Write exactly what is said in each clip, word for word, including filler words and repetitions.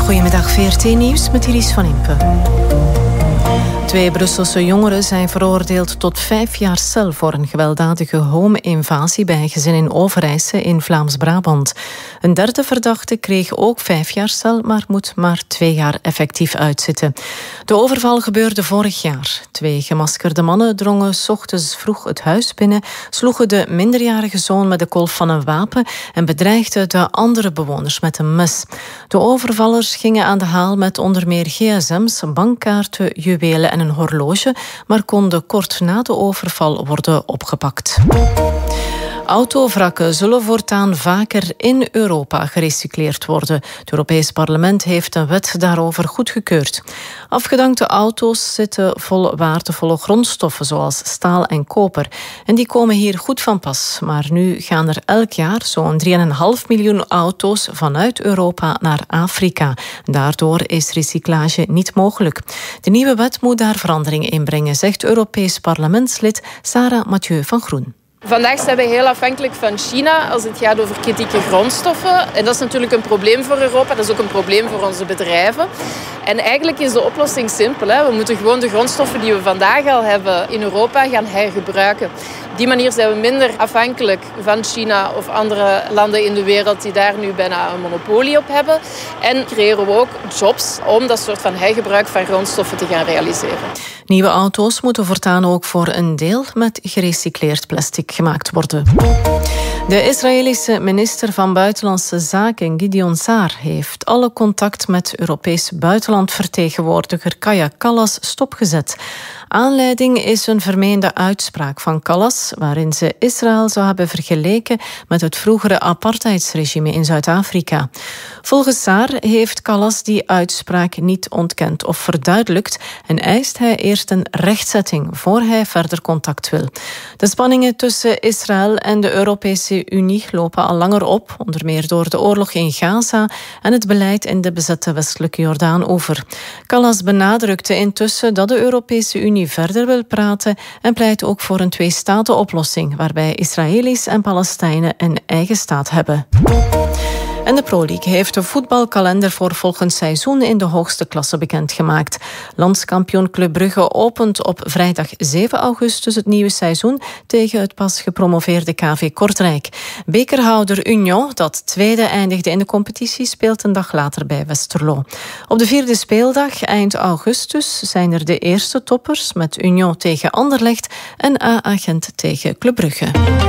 Goedemiddag, V R T Nieuws met Iris van Impe. Twee Brusselse jongeren zijn veroordeeld tot vijf jaar cel voor een gewelddadige home-invasie bij een gezin in Overijse in Vlaams-Brabant. Een derde verdachte kreeg ook vijf jaar cel, maar moet maar twee jaar effectief uitzitten. De overval gebeurde vorig jaar. Twee gemaskerde mannen drongen 's ochtends vroeg het huis binnen, sloegen de minderjarige zoon met de kolf van een wapen en bedreigden de andere bewoners met een mes. De overvallers gingen aan de haal met onder meer gsm's, bankkaarten, juwelen en een horloge, maar konden kort na de overval worden opgepakt. Autovrakken zullen voortaan vaker in Europa gerecycleerd worden. Het Europees Parlement heeft een wet daarover goedgekeurd. Afgedankte auto's zitten vol waardevolle grondstoffen zoals staal en koper. En die komen hier goed van pas. Maar nu gaan er elk jaar zo'n drie komma vijf miljoen auto's vanuit Europa naar Afrika. Daardoor is recyclage niet mogelijk. De nieuwe wet moet daar verandering in brengen, zegt Europees Parlementslid Sarah Mathieu van Groen. Vandaag zijn wij heel afhankelijk van China als het gaat over kritieke grondstoffen. En dat is natuurlijk een probleem voor Europa. Dat is ook een probleem voor onze bedrijven. En eigenlijk is de oplossing simpel. Hè? We moeten gewoon de grondstoffen die we vandaag al hebben in Europa gaan hergebruiken. Op die manier zijn we minder afhankelijk van China of andere landen in de wereld die daar nu bijna een monopolie op hebben. En creëren we ook jobs om dat soort van hergebruik van grondstoffen te gaan realiseren. Nieuwe auto's moeten voortaan ook voor een deel met gerecycleerd plastic gemaakt worden. De Israëlische minister van Buitenlandse Zaken, Gideon Saar, heeft alle contact met Europees buitenlandvertegenwoordiger Kaja Kallas stopgezet. Aanleiding is een vermeende uitspraak van Kallas, waarin ze Israël zou hebben vergeleken met het vroegere apartheidsregime in Zuid-Afrika. Volgens Saar heeft Kallas die uitspraak niet ontkend of verduidelijkt en eist hij eerst een rechtzetting voor hij verder contact wil. De spanningen tussen Israël en de Europese Unie lopen al langer op, onder meer door de oorlog in Gaza en het beleid in de bezette westelijke Jordaan-oever. Kallas benadrukte intussen dat de Europese Unie verder wil praten en pleit ook voor een twee-staten-oplossing waarbij Israëli's en Palestijnen een eigen staat hebben. En de Pro League heeft de voetbalkalender voor volgend seizoen in de hoogste klasse bekendgemaakt. Landskampioen Club Brugge opent op vrijdag zeven augustus het nieuwe seizoen tegen het pas gepromoveerde K V Kortrijk. Bekerhouder Union, dat tweede eindigde in de competitie, speelt een dag later bij Westerlo. Op de vierde speeldag, eind augustus, zijn er de eerste toppers met Union tegen Anderlecht en A Gent tegen Club Brugge.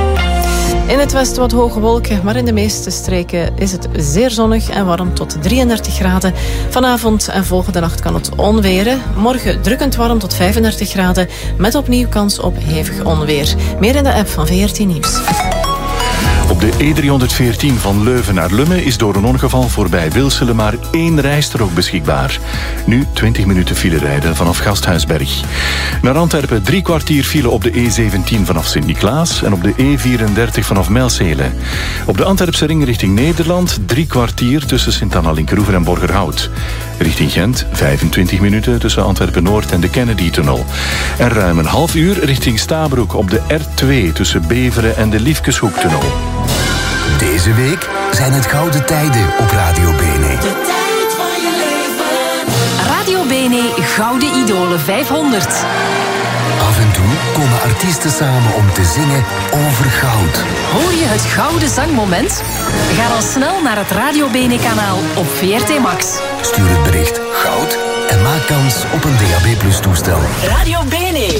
In het westen wat hoge wolken, maar in de meeste streken is het zeer zonnig en warm tot drieëndertig graden. Vanavond en volgende nacht kan het onweren. Morgen drukkend warm tot vijfendertig graden, met opnieuw kans op hevig onweer. Meer in de app van V R T Nieuws. Op de E driehonderdveertien van Leuven naar Lummen is door een ongeval voorbij Wilselen maar één rijstrook beschikbaar. Nu twintig minuten file rijden vanaf Gasthuisberg. Naar Antwerpen drie kwartier file op de E zeventien vanaf Sint-Niklaas en op de E vierendertig vanaf Mijlselen. Op de Antwerpse ring richting Nederland drie kwartier tussen Sint-Anna-Linkeroever en Borgerhout. Richting Gent vijfentwintig minuten tussen Antwerpen-Noord en de Kennedy-tunnel. En ruim een half uur richting Stabroek op de R twee tussen Beveren en de Liefkeshoektunnel. Deze week zijn het gouden tijden op Radio Bene. De tijd van je leven. Radio Bene Gouden Idolen vijfhonderd. Af en toe komen artiesten samen om te zingen over goud. Hoor je het gouden zangmoment? Ga dan snel naar het Radio Bene kanaal op V R T Max. Stuur het bericht goud en maak kans op een D A B plus toestel. Radio Bene.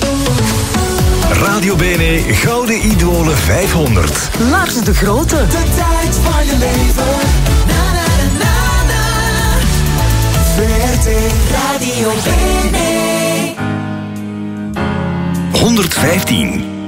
Radio Bene Gouden Idolen vijfhonderd. Lars de Grote. De tijd van je leven. Na, na, na, na, na. V R T Radio Bene. honderdvijftien.